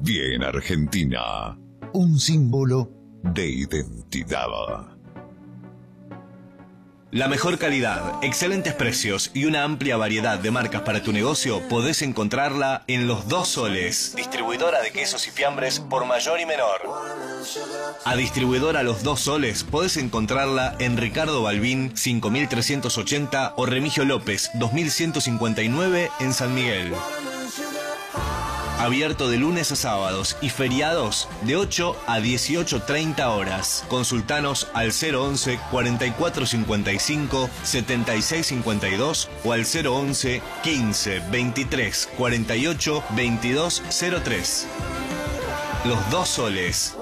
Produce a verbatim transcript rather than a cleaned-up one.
Bien Argentina, un símbolo de identidad. La mejor calidad, excelentes precios y una amplia variedad de marcas para tu negocio podés encontrarla en Los Dos Soles, distribuidora de quesos y fiambres por mayor y menor. A distribuidora Los Dos Soles podés encontrarla en Ricardo Balbín cinco mil trescientos ochenta o Remigio López dos mil ciento cincuenta y nueve en San Miguel. Abierto de lunes a sábados y feriados de ocho a dieciocho treinta horas. Consultanos al cero once, cuarenta y cuatro cincuenta y cinco, setenta y seis cincuenta y dos o al cero once, quince, veintitrés, cuarenta y ocho, veintidós cero tres. Los Dos Soles.